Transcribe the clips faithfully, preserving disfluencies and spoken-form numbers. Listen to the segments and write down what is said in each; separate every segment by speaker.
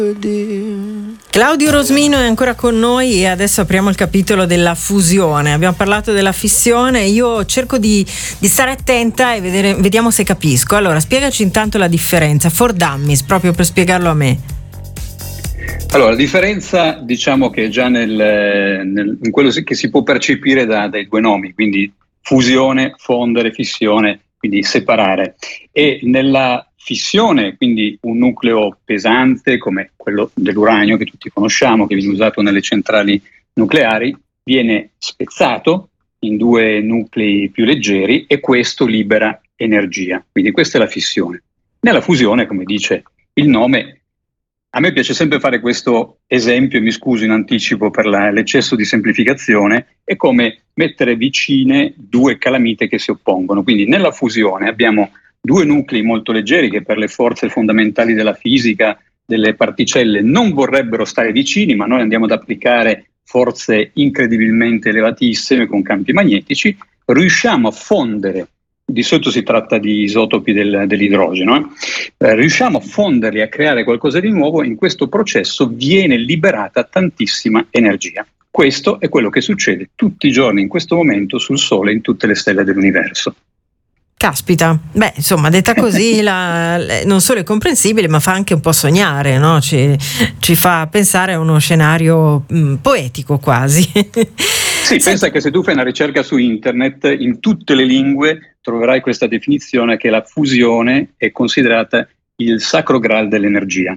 Speaker 1: Claudio Rosmino è ancora con noi e adesso apriamo il capitolo della fusione. Abbiamo parlato della fissione, io cerco di, di stare attenta e vedere, vediamo se capisco. Allora, spiegaci intanto la differenza, for dummies, proprio per spiegarlo a me.
Speaker 2: Allora, la differenza, diciamo che è già nel, nel, in quello che si può percepire da, dai due nomi, quindi fusione, fondere, fissione, quindi separare. E nella fissione, quindi un nucleo pesante come quello dell'uranio che tutti conosciamo, che viene usato nelle centrali nucleari, viene spezzato in due nuclei più leggeri e questo libera energia. Quindi questa è la fissione. Nella fusione, come dice il nome, a me piace sempre fare questo esempio, e mi scuso in anticipo per la, l'eccesso di semplificazione, è come mettere vicine due calamite che si oppongono. Quindi nella fusione abbiamo due nuclei molto leggeri che per le forze fondamentali della fisica delle particelle non vorrebbero stare vicini, ma noi andiamo ad applicare forze incredibilmente elevatissime con campi magnetici, riusciamo a fondere, di solito si tratta di isotopi del, dell'idrogeno, eh? Eh, riusciamo a fonderli, a creare qualcosa di nuovo, in questo processo viene liberata tantissima energia. Questo è quello che succede tutti i giorni in questo momento sul Sole e in tutte le stelle dell'universo.
Speaker 1: Caspita, beh, insomma, detta così la, non solo è comprensibile, ma fa anche un po' sognare, no? Ci, ci fa pensare a uno scenario mh, poetico quasi.
Speaker 2: Sì, sì, pensa che se tu fai una ricerca su internet, in tutte le lingue troverai questa definizione che la fusione è considerata il sacro graal dell'energia.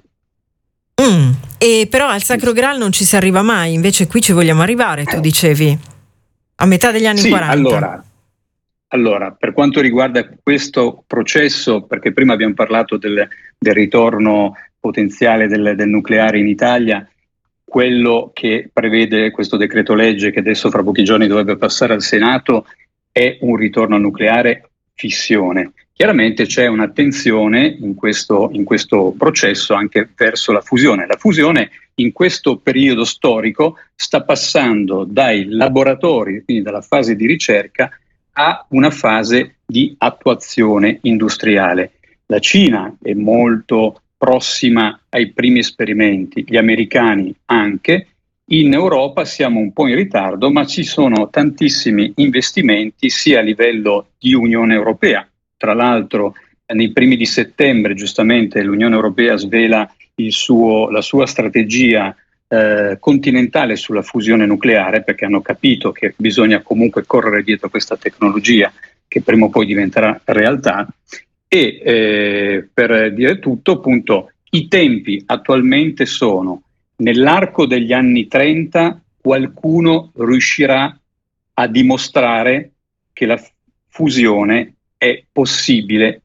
Speaker 1: Mm, e però al sacro graal non ci si arriva mai, invece qui ci vogliamo arrivare, tu dicevi, a metà degli anni
Speaker 2: sì,
Speaker 1: quaranta.
Speaker 2: Allora, Allora, per quanto riguarda questo processo, perché prima abbiamo parlato del, del ritorno potenziale del, del nucleare in Italia, quello che prevede questo decreto legge che adesso fra pochi giorni dovrebbe passare al Senato è un ritorno al nucleare fissione. Chiaramente c'è un'attenzione in questo, in questo processo anche verso la fusione. La fusione in questo periodo storico sta passando dai laboratori, quindi dalla fase di ricerca, a una fase di attuazione industriale. La Cina è molto prossima ai primi esperimenti, gli americani anche. In Europa siamo un po' in ritardo, ma ci sono tantissimi investimenti sia a livello di Unione Europea. Tra l'altro nei primi di settembre giustamente l'Unione Europea svela il suo, la sua strategia Eh, continentale sulla fusione nucleare, perché hanno capito che bisogna comunque correre dietro questa tecnologia che prima o poi diventerà realtà. E eh, per dire tutto, appunto, i tempi attualmente sono nell'arco degli anni trenta qualcuno riuscirà a dimostrare che la fusione è possibile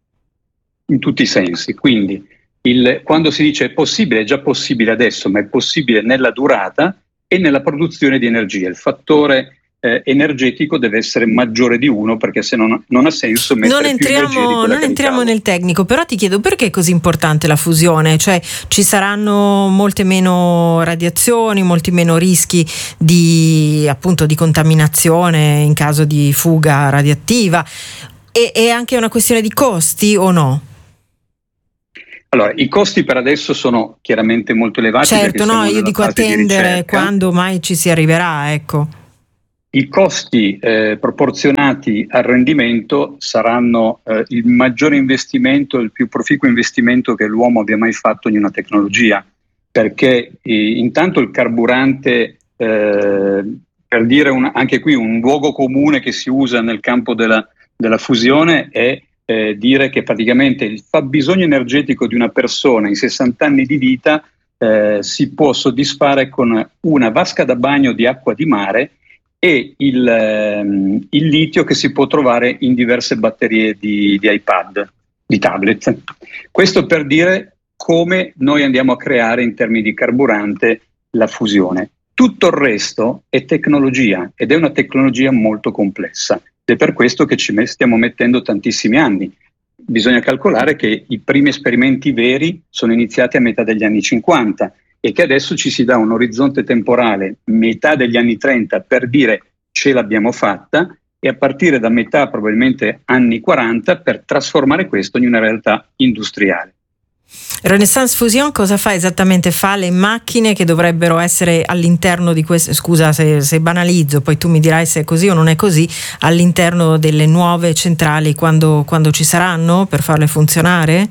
Speaker 2: in tutti i sensi. Quindi Il, quando si dice è possibile, è già possibile adesso, ma è possibile nella durata e nella produzione di energia. Il fattore eh, energetico deve essere maggiore di uno, perché se no non ha senso mettere
Speaker 1: non
Speaker 2: più energia di
Speaker 1: entriamo,
Speaker 2: quella
Speaker 1: non
Speaker 2: che
Speaker 1: entriamo
Speaker 2: abbiamo.
Speaker 1: nel tecnico, però ti chiedo perché è così importante la fusione, cioè ci saranno molte meno radiazioni, molti meno rischi di appunto di contaminazione in caso di fuga radioattiva, e è anche una questione di costi o no?
Speaker 2: Allora, i costi per adesso sono chiaramente molto elevati.
Speaker 1: Certo, no, io dico attendere quando mai ci si arriverà, ecco.
Speaker 2: I costi eh, proporzionati al rendimento saranno eh, il maggiore investimento, il più proficuo investimento che l'uomo abbia mai fatto in una tecnologia, perché eh, intanto il carburante, eh, per dire un, anche qui un luogo comune che si usa nel campo della, della fusione è Eh, dire che praticamente il fabbisogno energetico di una persona in sessanta anni di vita eh, si può soddisfare con una vasca da bagno di acqua di mare e il, ehm, il litio che si può trovare in diverse batterie di, di iPad, di tablet. Questo per dire come noi andiamo a creare in termini di carburante la fusione. Tutto il resto è tecnologia ed è una tecnologia molto complessa. Ed è per questo che ci stiamo mettendo tantissimi anni. Bisogna calcolare che i primi esperimenti veri sono iniziati a metà degli anni cinquanta e che adesso ci si dà un orizzonte temporale metà degli anni trenta per dire ce l'abbiamo fatta, e a partire da metà probabilmente anni quaranta per trasformare questo in una realtà industriale.
Speaker 1: Renaissance Fusion cosa fa esattamente? Fa le macchine che dovrebbero essere all'interno di queste, scusa se, se banalizzo, poi tu mi dirai se è così o non è così, all'interno delle nuove centrali quando, quando ci saranno, per farle funzionare?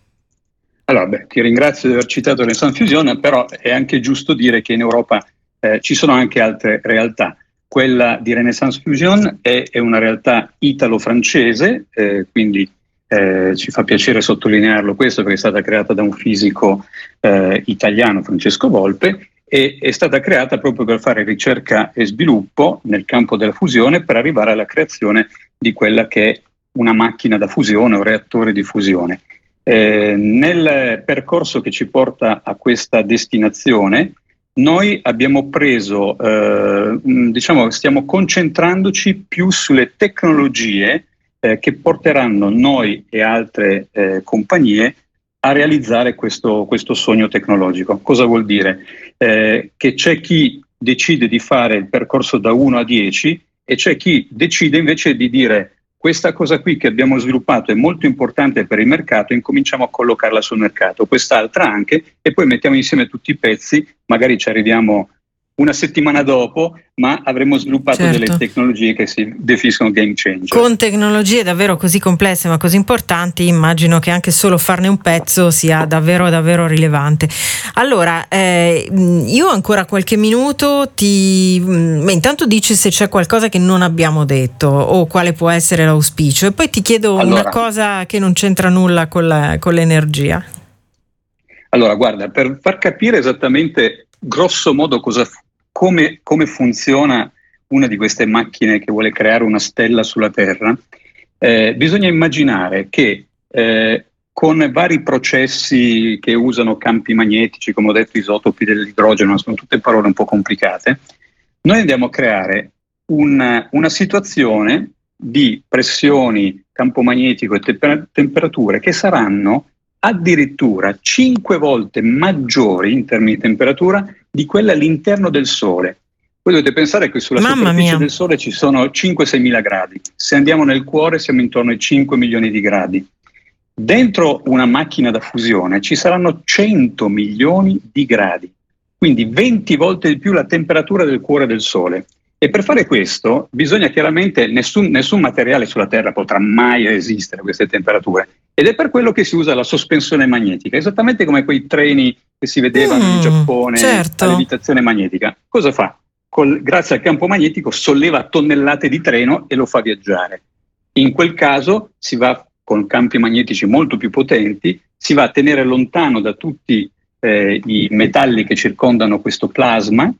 Speaker 2: Allora, beh, ti ringrazio di aver citato Renaissance Fusion, però è anche giusto dire che in Europa eh, ci sono anche altre realtà. Quella di Renaissance Fusion è, è una realtà italo-francese, eh, quindi eh, ci fa piacere sottolinearlo questo perché è stata creata da un fisico eh, italiano, Francesco Volpe, e è stata creata proprio per fare ricerca e sviluppo nel campo della fusione per arrivare alla creazione di quella che è una macchina da fusione, un reattore di fusione. Eh, nel percorso che ci porta a questa destinazione, noi abbiamo preso, eh, diciamo, stiamo concentrandoci più sulle tecnologie eh, che porteranno noi e altre eh, compagnie a realizzare questo, questo sogno tecnologico. Cosa vuol dire? Eh, che c'è chi decide di fare il percorso da uno a dieci e c'è chi decide invece di dire: questa cosa qui che abbiamo sviluppato è molto importante per il mercato, incominciamo a collocarla sul mercato, quest'altra anche, e poi mettiamo insieme tutti i pezzi, magari ci arriviamo una settimana dopo, ma avremo sviluppato certo. delle tecnologie che si definiscono game changer.
Speaker 1: Con tecnologie davvero così complesse ma così importanti, immagino che anche solo farne un pezzo sia davvero davvero rilevante. Allora, eh, io ancora qualche minuto ti... Beh, intanto dici se c'è qualcosa che non abbiamo detto o quale può essere l'auspicio, e poi ti chiedo allora, una cosa che non c'entra nulla con, la, con l'energia.
Speaker 2: Allora, guarda, per far capire esattamente grosso modo cosa Come, come funziona una di queste macchine che vuole creare una stella sulla Terra, eh, bisogna immaginare che eh, con vari processi che usano campi magnetici, come ho detto, isotopi dell'idrogeno, sono tutte parole un po' complicate, noi andiamo a creare un, una situazione di pressioni, campo magnetico e temper- temperature che saranno addirittura cinque volte maggiori in termini di temperatura di quelle all'interno del Sole. Voi dovete pensare che sulla
Speaker 1: Mamma
Speaker 2: superficie
Speaker 1: mia.
Speaker 2: del Sole ci sono cinque sei mila gradi. Se andiamo nel cuore siamo intorno ai cinque milioni di gradi. Dentro una macchina da fusione ci saranno cento milioni di gradi, quindi venti volte di più la temperatura del cuore del Sole. E per fare questo bisogna chiaramente, nessun, nessun materiale sulla Terra potrà mai resistere a queste temperature, ed è per quello che si usa la sospensione magnetica, esattamente come quei treni che si vedevano mm, in Giappone,
Speaker 1: certo.
Speaker 2: a levitazione magnetica. Cosa fa? Col, grazie al campo magnetico solleva tonnellate di treno e lo fa viaggiare. In quel caso si va con campi magnetici molto più potenti, si va a tenere lontano da tutti eh, i metalli che circondano questo plasma,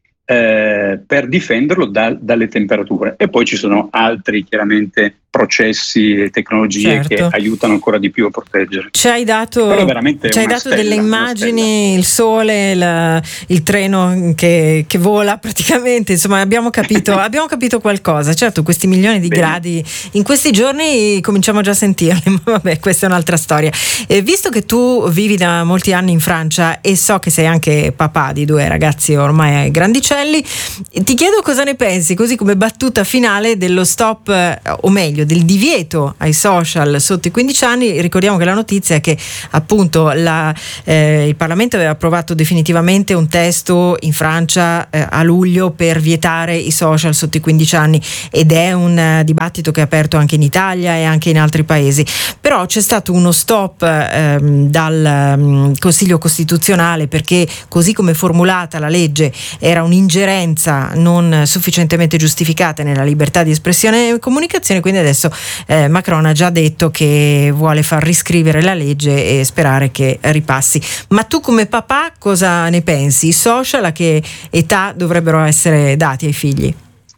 Speaker 2: Eh, per difenderlo da, dalle temperature. E poi ci sono altri chiaramente processi e tecnologie certo. che aiutano ancora di più a proteggere.
Speaker 1: Ci hai dato, ci hai dato stella, delle immagini, il sole, la, il treno che, che vola praticamente, insomma abbiamo capito, abbiamo capito qualcosa. Certo, questi milioni di Bene. gradi in questi giorni cominciamo già a sentirli, ma vabbè, questa è un'altra storia. E visto che tu vivi da molti anni in Francia e so che sei anche papà di due ragazzi ormai grandicelli, ti chiedo cosa ne pensi, così come battuta finale, dello stop, o meglio del divieto ai social sotto i quindici anni. Ricordiamo che la notizia è che appunto la, eh, il Parlamento aveva approvato definitivamente un testo in Francia eh, a luglio per vietare i social sotto i quindici anni, ed è un uh, dibattito che è aperto anche in Italia e anche in altri paesi. Però c'è stato uno stop ehm, dal um, Consiglio Costituzionale, perché così come formulata la legge era un'ingerenza non sufficientemente giustificata nella libertà di espressione e comunicazione, quindi adesso eh, Macron ha già detto che vuole far riscrivere la legge e sperare che ripassi. Ma tu come papà cosa ne pensi? I social a che età dovrebbero essere dati ai figli?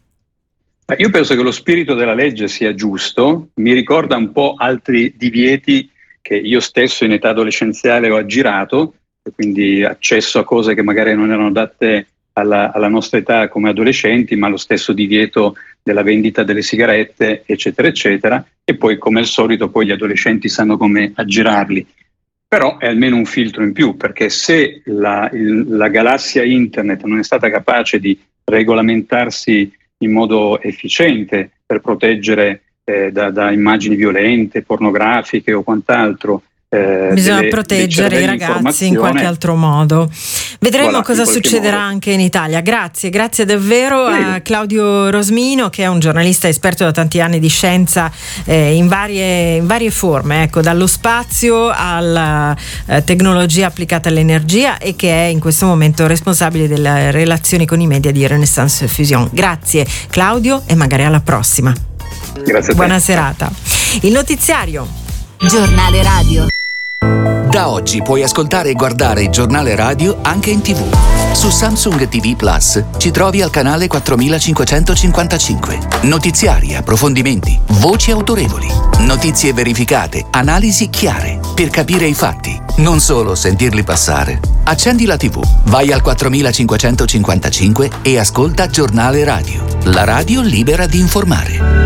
Speaker 2: Io penso che lo spirito della legge sia giusto, mi ricorda un po' altri divieti che io stesso in età adolescenziale ho aggirato, e quindi accesso a cose che magari non erano adatte alla, alla nostra età come adolescenti, ma lo stesso divieto della vendita delle sigarette, eccetera, eccetera, e poi come al solito poi gli adolescenti sanno come aggirarli. Però è almeno un filtro in più, perché se la, il, la galassia internet non è stata capace di regolamentarsi in modo efficiente per proteggere eh, da, da immagini violente, pornografiche o quant'altro eh,
Speaker 1: bisogna
Speaker 2: delle,
Speaker 1: proteggere i ragazzi in qualche altro modo. Vedremo
Speaker 2: voilà,
Speaker 1: cosa succederà modo. anche in Italia. Grazie, grazie davvero Prego. a Claudio Rosmino, che è un giornalista esperto da tanti anni di scienza eh, in varie in varie forme, ecco, dallo spazio alla eh, tecnologia applicata all'energia, e che è in questo momento responsabile delle relazioni con i media di Renaissance Fusion. Grazie Claudio, e magari alla prossima.
Speaker 2: Grazie a te.
Speaker 1: Buona serata. Il notiziario.
Speaker 3: Giornale radio.
Speaker 4: Da oggi puoi ascoltare e guardare il giornale radio anche in tivù. Su Samsung T V Plus ci trovi al canale quattromilacinquecentocinquantacinque. Notiziari, approfondimenti, voci autorevoli, notizie verificate, analisi chiare, per capire i fatti, non solo sentirli passare. Accendi la tivù, vai al quattromilacinquecentocinquantacinque e ascolta Giornale Radio. La radio libera di informare.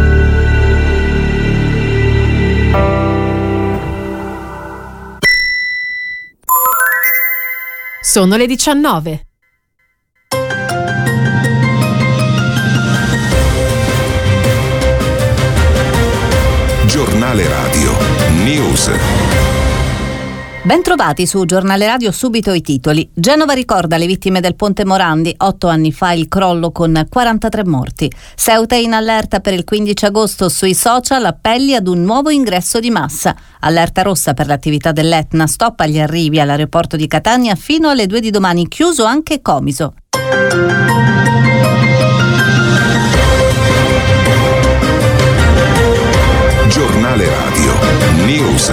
Speaker 5: Sono le diciannove.
Speaker 6: Giornale Radio News.
Speaker 3: Bentrovati su Giornale Radio, subito i titoli. Genova ricorda le vittime del Ponte Morandi, otto anni fa il crollo con quarantatré morti. Ceuta in allerta per il quindici agosto, sui social appelli ad un nuovo ingresso di massa. Allerta rossa per l'attività dell'Etna, stop agli arrivi all'aeroporto di Catania fino alle due di domani, chiuso anche Comiso.
Speaker 6: Giornale Radio News.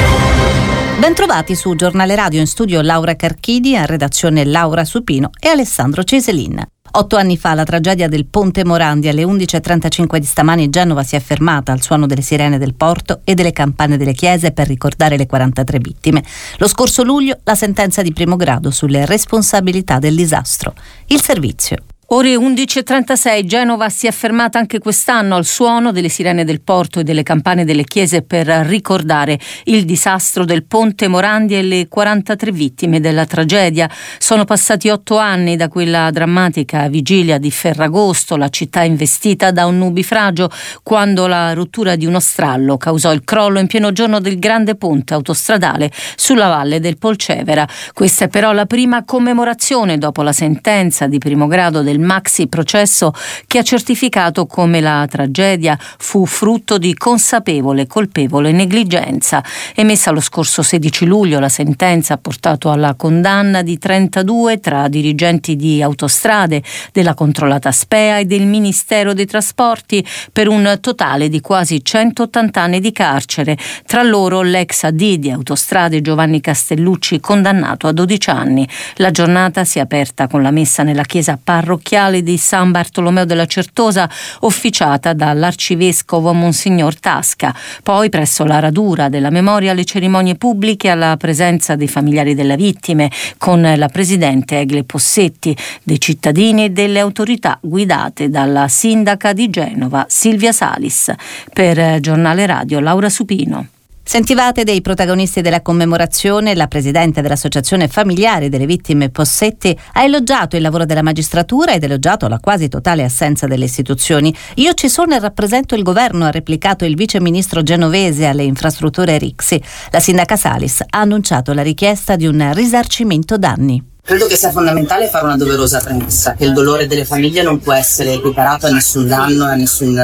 Speaker 3: Bentrovati su Giornale Radio, in studio Laura Carchidi, a redazione Laura Supino e Alessandro Ceselin. Otto anni fa la tragedia del Ponte Morandi. Alle undici e trentacinque di stamani Genova si è fermata al suono delle sirene del porto e delle campane delle chiese per ricordare le quarantatré vittime. Lo scorso luglio la sentenza di primo grado sulle responsabilità del disastro. Il servizio.
Speaker 7: Ore undici e trentasei, Genova si è fermata anche quest'anno al suono delle sirene del porto e delle campane delle chiese per ricordare il disastro del Ponte Morandi e le quarantatré vittime della tragedia. Sono passati otto anni da quella drammatica vigilia di Ferragosto, la città investita da un nubifragio, quando la rottura di uno strallo causò il crollo in pieno giorno del grande ponte autostradale sulla valle del Polcevera. Questa è però la prima commemorazione dopo la sentenza di primo grado del maxi processo che ha certificato come la tragedia fu frutto di consapevole, colpevole negligenza. Emessa lo scorso sedici luglio, la sentenza ha portato alla condanna di trentadue tra dirigenti di Autostrade, della controllata Spea e del Ministero dei Trasporti, per un totale di quasi centottanta anni di carcere. Tra loro l'ex A D di Autostrade Giovanni Castellucci, condannato a dodici anni. La giornata si è aperta con la messa nella chiesa parrocchiale di San Bartolomeo della Certosa, officiata dall'arcivescovo Monsignor Tasca. Poi, presso la radura della memoria, le cerimonie pubbliche alla presenza dei familiari delle vittime, con la presidente Egle Possetti, dei cittadini e delle autorità guidate dalla sindaca di Genova Silvia Salis. Per Giornale Radio, Laura Supino.
Speaker 3: Sentivate dei protagonisti della commemorazione. La presidente dell'Associazione Familiare delle Vittime Possetti ha elogiato il lavoro della magistratura ed elogiato la quasi totale assenza delle istituzioni. Io ci sono e rappresento il governo, ha replicato il vice ministro genovese alle infrastrutture Rixi. La sindaca Salis ha annunciato la richiesta di un risarcimento danni.
Speaker 8: Credo che sia fondamentale fare una doverosa premessa, che il dolore delle famiglie non può essere equiparato a nessun danno, a nessun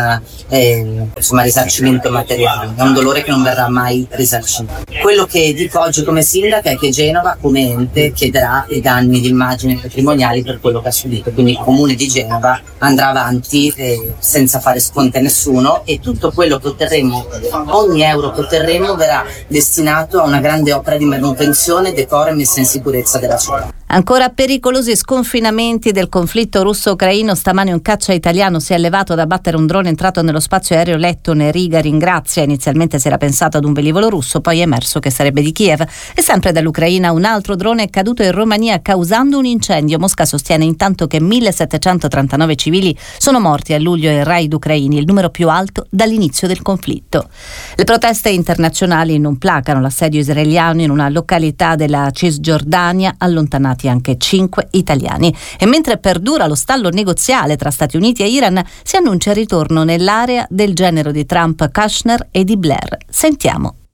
Speaker 8: eh, insomma, risarcimento materiale, è un dolore che non verrà mai risarcito. Quello che dico oggi come sindaca è che Genova come ente chiederà i danni di immagine patrimoniali per quello che ha subito, quindi il comune di Genova andrà avanti eh, senza fare sconti a nessuno, e tutto quello che otterremo, ogni euro che otterremo verrà destinato a una grande opera di manutenzione, decoro e messa in sicurezza della città.
Speaker 3: Ancora pericolosi sconfinamenti del conflitto russo-ucraino. Stamani un caccia italiano si è elevato ad abbattere un drone entrato nello spazio aereo lettone. Riga ringrazia. Inizialmente si era pensato ad un velivolo russo, poi è emerso che sarebbe di Kiev. E sempre dall'Ucraina un altro drone è caduto in Romania causando un incendio. Mosca sostiene intanto che millesettecentotrentanove civili sono morti a luglio ai raid ucraini, il numero più alto dall'inizio del conflitto. Le proteste internazionali non placano. L'assedio israeliano in una località della Cisgiordania, allontanati anche cinque italiani. E mentre perdura lo stallo negoziale tra Stati Uniti e Iran, si annuncia il ritorno nell'area del genero di Trump, Kushner e di Blair. Sentiamo.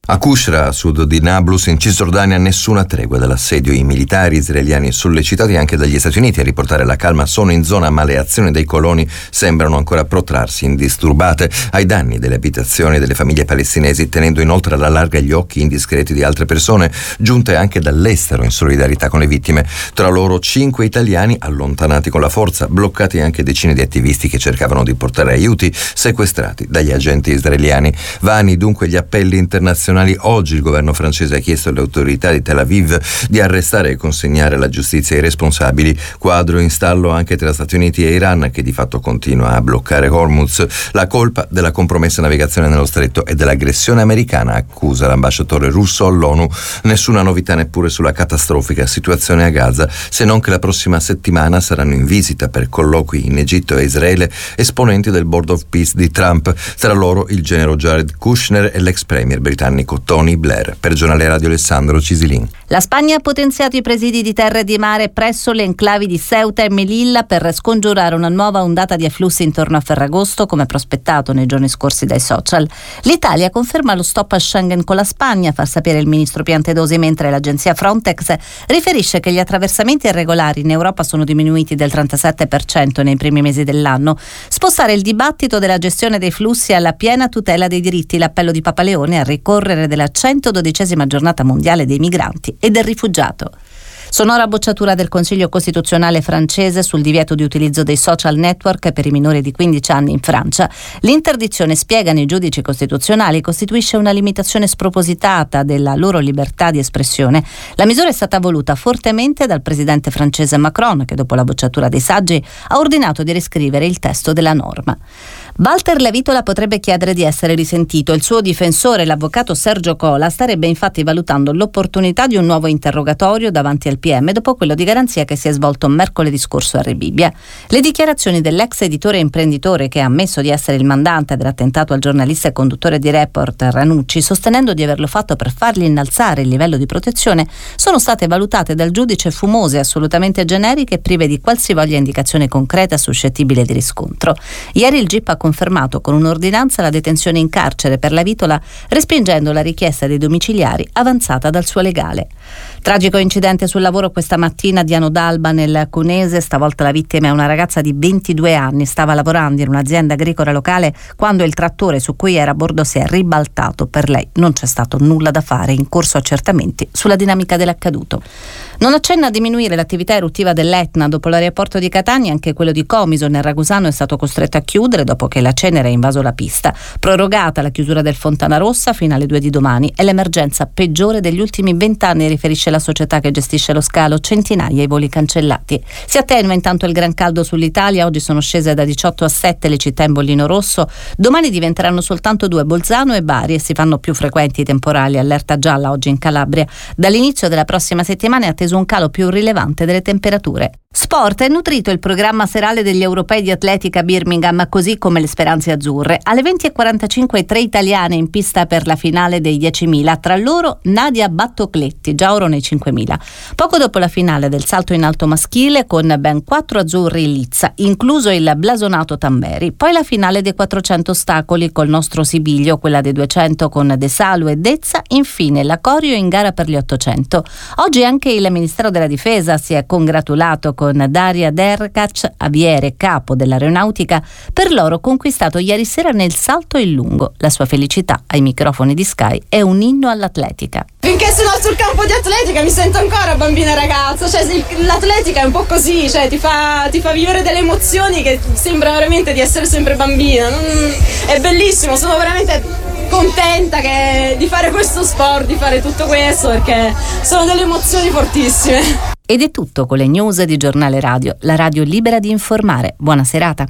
Speaker 5: A Qushra, a sud di Nablus, in Cisgiordania, nessuna tregua dall'assedio. I militari israeliani, sollecitati anche dagli Stati Uniti a riportare la calma, sono in zona, ma le azioni dei coloni sembrano ancora protrarsi indisturbate ai danni delle abitazioni e delle famiglie palestinesi, tenendo inoltre alla larga gli occhi indiscreti di altre persone, giunte anche dall'estero in solidarietà con le vittime. Tra loro cinque italiani allontanati con la forza, bloccati anche decine di attivisti che cercavano di portare aiuti, sequestrati dagli agenti israeliani. Vani dunque gli appelli internazionali. Oggi il governo francese ha chiesto alle autorità di Tel Aviv di arrestare e consegnare alla giustizia i responsabili, quadro in stallo anche tra Stati Uniti e Iran, che di fatto continua a bloccare Hormuz. La colpa della compromessa navigazione nello stretto e dell'aggressione americana, accusa l'ambasciatore russo all'ONU. Nessuna novità neppure sulla catastrofica situazione a Gaza, se non che la prossima settimana saranno in visita per colloqui in Egitto e Israele esponenti del Board of Peace di Trump, tra loro il generale Jared Kushner e l'ex premier britannico Tony Blair. Per Giornale Radio Alessandro Cisilin.
Speaker 3: La Spagna ha potenziato i presidi di terra e di mare presso le enclavi di Ceuta e Melilla per scongiurare una nuova ondata di afflussi intorno a Ferragosto, come prospettato nei giorni scorsi dai social. L'Italia conferma lo stop a Schengen con la Spagna, fa sapere il ministro Piantedosi, mentre l'agenzia Frontex riferisce che gli attraversamenti irregolari in Europa sono diminuiti del trentasette per cento nei primi mesi dell'anno. Spostare il dibattito della gestione dei flussi alla piena tutela dei diritti, l'appello di Papa Leone a ricorrere della centododicesima giornata mondiale dei migranti e del rifugiato. Sonora bocciatura del Consiglio Costituzionale francese sul divieto di utilizzo dei social network per i minori di quindici anni in Francia. L'interdizione, spiegano i giudici costituzionali, costituisce una limitazione spropositata della loro libertà di espressione. La misura è stata voluta fortemente dal presidente francese Macron, che dopo la bocciatura dei saggi ha ordinato di riscrivere il testo della norma. Walter Lavitola potrebbe chiedere di essere risentito. Il suo difensore, l'avvocato Sergio Cola, starebbe infatti valutando l'opportunità di un nuovo interrogatorio davanti al P M dopo quello di garanzia che si è svolto mercoledì scorso a Rebibbia. Le dichiarazioni dell'ex editore e imprenditore, che ha ammesso di essere il mandante dell'attentato al giornalista e conduttore di Report Ranucci, sostenendo di averlo fatto per fargli innalzare il livello di protezione, sono state valutate dal giudice fumose, assolutamente generiche e prive di qualsivoglia indicazione concreta suscettibile di riscontro. Ieri il G I P ha confermato con un'ordinanza la detenzione in carcere per Lavitola, respingendo la richiesta dei domiciliari avanzata dal suo legale. Tragico incidente sul lavoro questa mattina a Diano d'Alba nel Cunese. Stavolta la vittima è una ragazza di ventidue anni. Stava lavorando in un'azienda agricola locale quando il trattore su cui era a bordo si è ribaltato. Per lei non c'è stato nulla da fare, in corso accertamenti sulla dinamica dell'accaduto. Non accenna a diminuire l'attività eruttiva dell'Etna. Dopo l'aeroporto di Catania, anche quello di Comiso nel Ragusano è stato costretto a chiudere dopo che la cenere ha invaso la pista. Prorogata la chiusura del Fontana Rossa fino alle due di domani. È l'emergenza peggiore degli ultimi vent'anni, riferisce la società che gestisce lo scalo, centinaia i voli cancellati. Si attenua intanto il gran caldo sull'Italia. Oggi sono scese da diciotto a sette le città in bollino rosso. Domani diventeranno soltanto due, Bolzano e Bari, e si fanno più frequenti i temporali. Allerta gialla oggi in Calabria. Dall'inizio della prossima settimana è atteso un calo più rilevante delle temperature. Sport. È nutrito il programma serale degli europei di atletica a Birmingham, così come le speranze azzurre. Alle venti e quarantacinque tre italiane in pista per la finale dei diecimila, tra loro Nadia Battocletti, già oro nei cinquemila. Poco dopo la finale del salto in alto maschile con ben quattro azzurri in lizza, incluso il blasonato Tamberi. Poi la finale dei quattrocento ostacoli col nostro Sibiglio, quella dei duecento con De Salu e Dezza, infine la Corio in gara per gli ottocento. Oggi anche il Ministero della Difesa si è congratulato con con Daria Derkac, aviere capo dell'aeronautica, per l'oro conquistato ieri sera nel salto in lungo. La sua felicità ai microfoni di Sky è un inno all'atletica.
Speaker 9: Finché sono sul campo di atletica mi sento ancora bambina ragazza, cioè l'atletica è un po' così, cioè ti fa, ti fa vivere delle emozioni che sembra veramente di essere sempre bambina. Non, è bellissimo, sono veramente contenta che, di fare questo sport, di fare tutto questo, perché sono delle emozioni fortissime.
Speaker 3: Ed è tutto con le news di Giornale Radio, la radio libera di informare. Buona serata.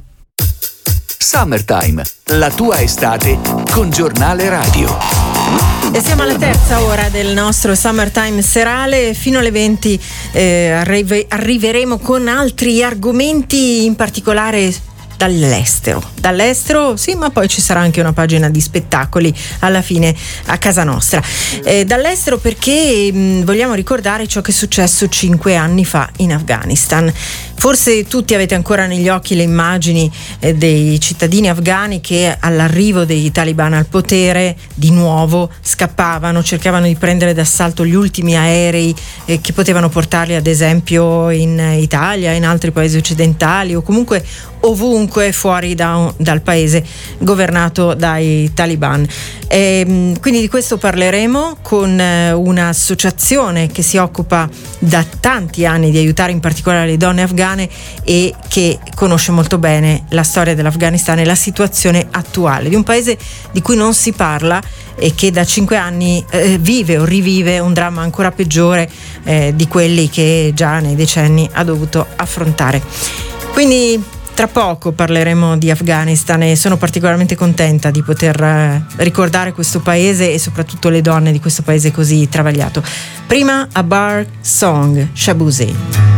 Speaker 4: Summertime, la tua estate con Giornale Radio.
Speaker 1: E siamo alla terza ora del nostro Summertime serale. Fino alle venti eh, arrive, arriveremo con altri argomenti, in particolare dall'estero. Dall'estero, sì, ma poi ci sarà anche una pagina di spettacoli alla fine a casa nostra. Eh, dall'estero perché mh, vogliamo ricordare ciò che è successo cinque anni fa in Afghanistan. Forse tutti avete ancora negli occhi le immagini eh, dei cittadini afghani che all'arrivo dei talebani al potere di nuovo scappavano, cercavano di prendere d'assalto gli ultimi aerei eh, che potevano portarli ad esempio in Italia, in altri paesi occidentali o comunque ovunque fuori da, dal paese governato dai Taliban. E, quindi di questo parleremo con eh, un'associazione che si occupa da tanti anni di aiutare in particolare le donne afghane e che conosce molto bene la storia dell'Afghanistan e la situazione attuale di un paese di cui non si parla e che da cinque anni eh, vive o rivive un dramma ancora peggiore eh, di quelli che già nei decenni ha dovuto affrontare. Quindi tra poco parleremo di Afghanistan e sono particolarmente contenta di poter eh, ricordare questo paese e soprattutto le donne di questo paese così travagliato. Prima A Bar Song, Shabuzi.